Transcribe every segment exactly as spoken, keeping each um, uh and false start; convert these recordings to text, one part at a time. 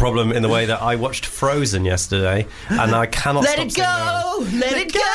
problem in the way that I watched Frozen yesterday, and I cannot let stop it go, singing. let it go.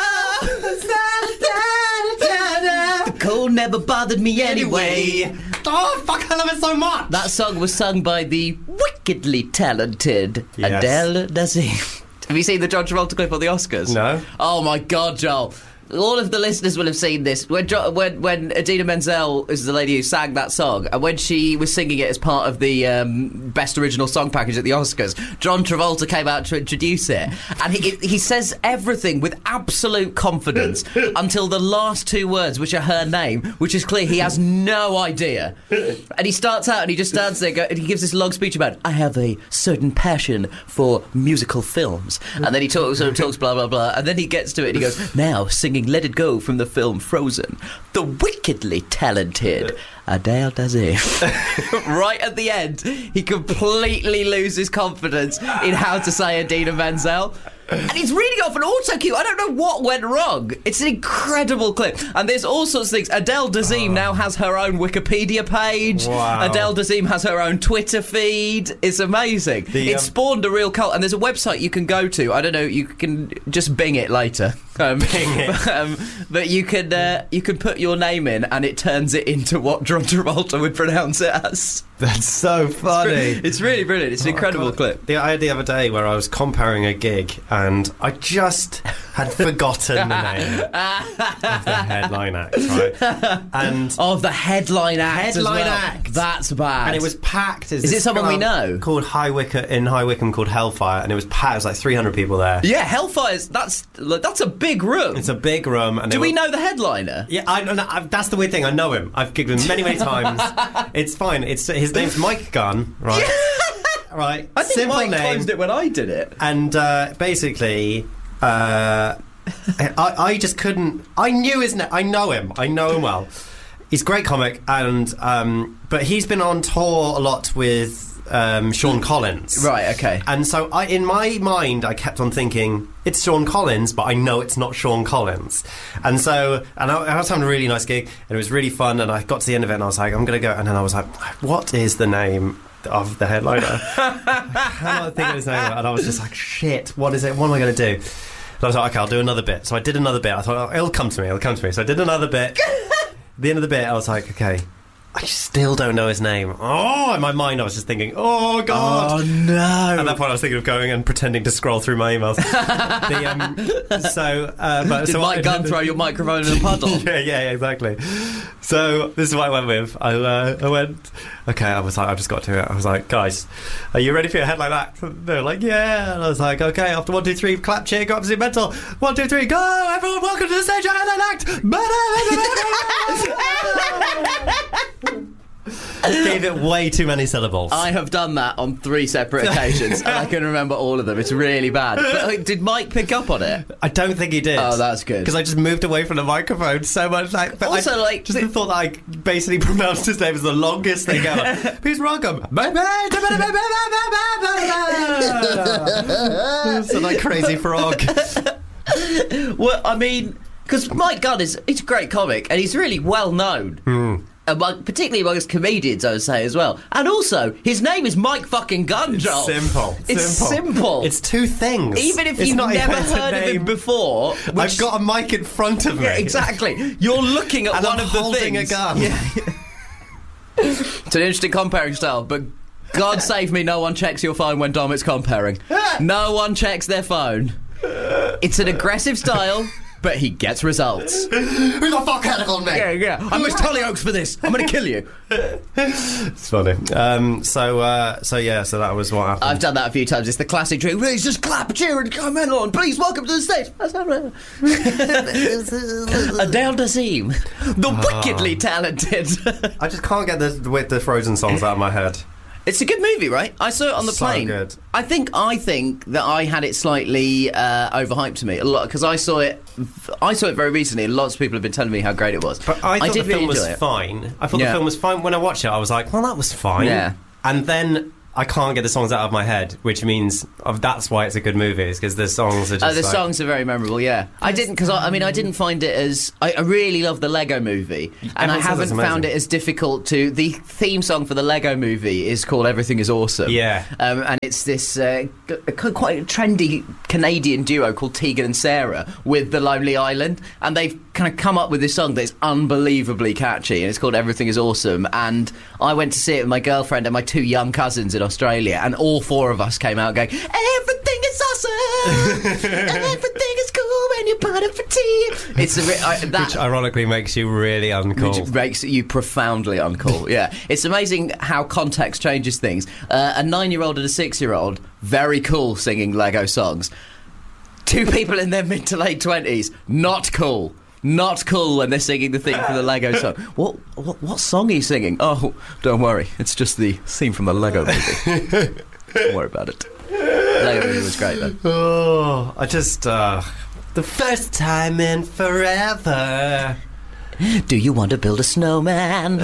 The cold never bothered me anyway. Oh, fuck, I love it so much. That song was sung by the wickedly talented Yes. Adele Dazeem. Have you seen the John Travolta clip on the Oscars? No. Oh my God, Joel. All of the listeners will have seen this. When jo- when when Idina Menzel is the lady who sang that song, and when she was singing it as part of the um, Best Original Song package at the Oscars, John Travolta came out to introduce it, and he he says everything with absolute confidence until the last two words, which are her name, which is clear he has no idea. And he starts out and he just stands there go, and he gives this long speech about, I have a certain passion for musical films, and then he talks sort of talks blah blah blah, and then he gets to it and he goes, now singing Let It Go from the film Frozen, the wickedly talented Adele Dazeem. Right at the end, he completely loses confidence in how to say Idina Menzel. And he's reading off an autocue. I don't know what went wrong. It's an incredible clip. And there's all sorts of things. Adele Dazeem oh. now has her own Wikipedia page. Wow. Adele Dazeem has her own Twitter feed. It's amazing. The, it um, spawned a real cult. And there's a website you can go to. I don't know, you can just Bing it later. Um, Bing it. But, um, but you can, uh, you can put your name in and it turns it into what John Travolta would pronounce it as. That's so funny. It's, re- it's really brilliant. It's an oh, incredible clip. The, I had the other day where I was comparing a gig and I just had forgotten the name of the headline act, right? And of the headline act, headline as well. act. That's bad. And it was packed. Is it someone we know? Called High Wycombe in High Wycombe called Hellfire, and it was packed. It was like three hundred people there. Yeah, Hellfire's that's look, that's a big room. It's a big room. And do we were, know the headliner? Yeah, I, no, I, that's the weird thing. I know him. I've gigged him many, many times. It's fine. It's his name's Mike Gunn, right? Right. I think Simple Mike name. closed it when I did it. And uh, basically, uh, I, I just couldn't. I knew his name. I know him. I know him well. He's a great comic, and um, but he's been on tour a lot with um, Sean Collins. Right. Okay. And so, I, in my mind, I kept on thinking it's Sean Collins, but I know it's not Sean Collins. And so, and I, I was having a really nice gig, and it was really fun. And I got to the end of it, and I was like, I'm going to go. And then I was like, what is the name of the headliner? I cannot think of his name. And I was just like, shit, what is it? What am I going to do? And I was like, okay, I'll do another bit. So I did another bit. I thought, oh, it'll come to me, it'll come to me. So I did another bit. At the end of the bit, I was like, okay, I still don't know his name. Oh, in my mind, I was just thinking, oh, God. Oh, no. At that point, I was thinking of going and pretending to scroll through my emails. the, um, so, uh, but, Did so Mike I, Gunn throw your microphone in a puddle? yeah, yeah, yeah, exactly. So this is what I went with. I, uh, I went, okay, I was like, I just got to it. I was like, guys, are you ready for your headline act? They were like, yeah. And I was like, okay, after one, two, three, clap, cheer, go absolute mental. One, two, three, go! Everyone, welcome to the stage, your headline act! I gave it way too many syllables. I have done that on three separate occasions, and I can remember all of them. It's really bad. But like, did Mike pick up on it? I don't think he did. Oh, that's good. Because I just moved away from the microphone so much. Like, but also, I like, just the, thought that I basically pronounced his name as the longest thing ever. Please welcome. So like crazy frog. Well, I mean, because Mike Gunn is he's a great comic, and he's really well known. Mm. Among, particularly amongst comedians, I would say, as well. And also, his name is Mike fucking Gunn, Joel. It's simple. It's simple. simple. It's two things. Even if it's you've not never even heard of him before. Which, I've got a mic in front of me. Yeah, exactly. You're looking at and one I'm of the holding things. a gun. Yeah. It's an interesting comparing style, but God save me, no one checks your phone when Domit's comparing. No one checks their phone. It's an aggressive style, but he gets results. Who the fuck heckled me? Yeah, yeah. I'm Miss Hollyoaks for this. I'm going to kill you. It's funny. Um, so, uh, so yeah, so that was what happened. I've done that a few times. It's the classic trick. Please just clap, cheer, and come on. Please, welcome to the stage. Adele Dazeem, the oh. wickedly talented. I just can't get the with the Frozen songs out of my head. It's a good movie, right? I saw it on the so plane. Good. I think I think that I had it slightly uh, overhyped to me a lot because I saw it. I saw it very recently, and lots of people have been telling me how great it was. But I thought I did the film really was enjoy it. fine. I thought Yeah. the film was fine. When I watched it, I was like, well, that was fine. Yeah. And then I can't get the songs out of my head, which means uh, that's why it's a good movie, is because the songs are just Oh, the like, songs are very memorable, yeah. I didn't, because I, I mean, I didn't find it as... I, I really love the Lego Movie, and Everyone I says haven't it's amazing. found it as difficult to... The theme song for the Lego Movie is called Everything Is Awesome. Yeah. Um, and it's this uh, g- quite a trendy Canadian duo called Tegan and Sarah with The Lonely Island, and they've kind of come up with this song that's unbelievably catchy, and it's called Everything Is Awesome, and I went to see it with my girlfriend and my two young cousins in Australia, and all four of us came out going, everything is awesome, everything is cool when you're part of a team. It's a, re- I, that, which ironically makes you really uncool. which makes you profoundly uncool. Yeah, it's amazing how context changes things. Uh, a nine-year-old and a six-year-old, very cool singing Lego songs. Two people in their mid to late twenties, not cool. Not cool when they're singing the theme from the Lego song. What, what what song are you singing? Oh, don't worry, it's just the theme from the Lego movie. Don't worry about it. Lego movie was great though. Oh, I just uh, the first time in forever. Do you want to build a snowman?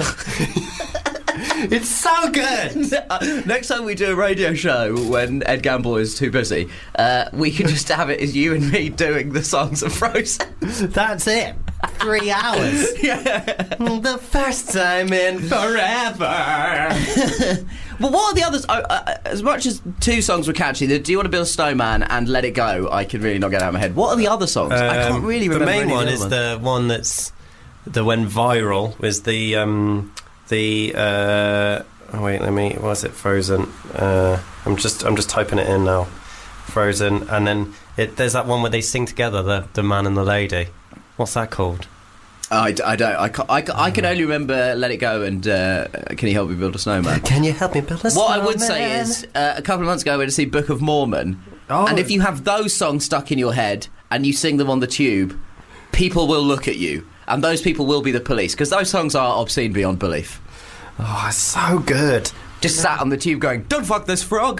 It's so good. Next time we do a radio show when Ed Gamble is too busy, uh, we can just have it as you and me doing the songs of Frozen. That's it. Three hours. Yeah. The first time in forever. Well, what are the others? Uh, uh, as much as two songs were catchy, the Do You Want to Build a Snowman and Let It Go, I can really not get out of my head. What are the other songs? I can't really remember. The main any one of is them. the one that's that went viral. Was the um, the uh, oh wait, let me. Was it Frozen? Uh, I'm just I'm just typing it in now. Frozen, and then it, there's that one where they sing together, the the man and the lady. What's that called? I, d- I don't. I, ca- I, ca- I can only remember Let It Go and uh, Can You Help Me Build a Snowman. Can you help me build a What snowman? I would say is, uh, a couple of months ago I went to see Book of Mormon, Oh. and if you have those songs stuck in your head and you sing them on the tube, people will look at you, and those people will be the police, because those songs are obscene beyond belief. Oh, it's so good. Just sat on the tube going, "Don't fuck this frog."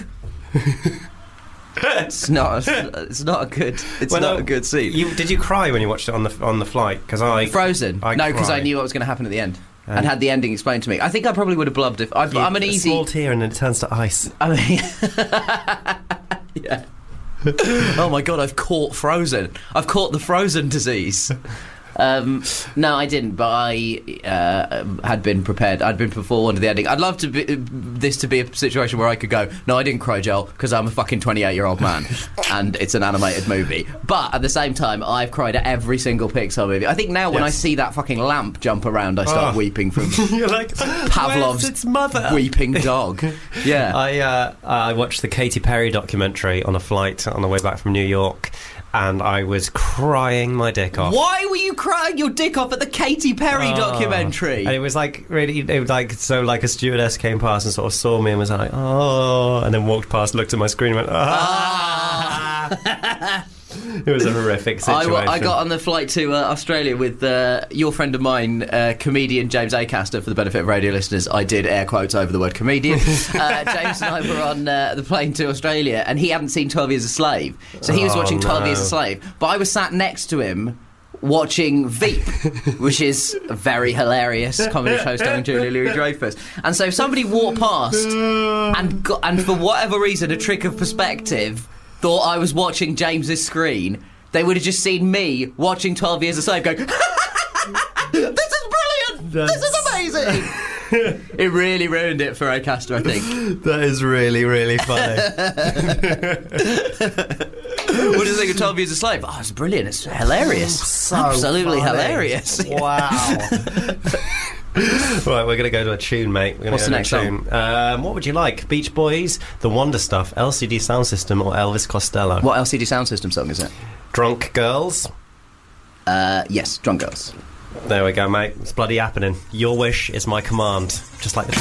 It's not. A, it's not a good. It's Well, not no, a good scene. You, did you cry when you watched it on the on the flight? Because I Frozen. I no, because I cried. knew what was going to happen at the end, and, And- had the ending explained to me. I think I probably would have blubbed if. I've, You- I'm an a easy. small tear and then it turns to ice. I mean, yeah. Oh my god, I've caught Frozen. I've caught the Frozen disease. Um, no, I didn't, but I uh, had been prepared. I'd been forewarned of the ending. I'd love to be, this to be a situation where I could go, no, I didn't cry, Joel, because I'm a fucking twenty-eight-year-old man, and it's an animated movie. But at the same time, I've cried at every single Pixar movie. I think now when I Yes. see that fucking lamp jump around, I start Oh. weeping from You're like Pavlov's where's its mother? weeping dog. Yeah. I uh, I watched the Katy Perry documentary on a flight on the way back from New York, and I was crying my dick off. Why were you crying your dick off at the Katy Perry Oh. documentary? And it was like really, it was like so like a stewardess came past and sort of saw me and was like, oh, and then walked past, looked at my screen, and went, ah. It was a horrific I, situation. wa- I got on the flight to uh, Australia with uh, your friend of mine, uh, comedian James Acaster. For the benefit of radio listeners, I did air quotes over the word comedian. uh, James and I were on uh, the plane to Australia, and he hadn't seen twelve Years a Slave. So he was Oh, watching twelve no. Years a Slave. But I was sat next to him watching Veep, which is a very hilarious comedy show starring Julia Louis-Dreyfus. And so somebody walked past and got, and for whatever reason, a trick of perspective, thought I was watching James's screen. They would have just seen me watching twelve Years a Slave going, this is brilliant! This is amazing! It really ruined it for Acaster, I think. That is really, really funny. What do you think of twelve Years a Slave? Oh, it's brilliant. It's hilarious. So Absolutely funny. hilarious. Wow. Right, we're going to go to a tune, mate. We're gonna What's go the to next a tune. Um, what would you like? Beach Boys, The Wonder Stuff, L C D Sound System, or Elvis Costello? What L C D Sound System song is it? Drunk Girls. Uh, yes, Drunk Girls. There we go, mate. It's bloody happening. Your wish is my command. Just like the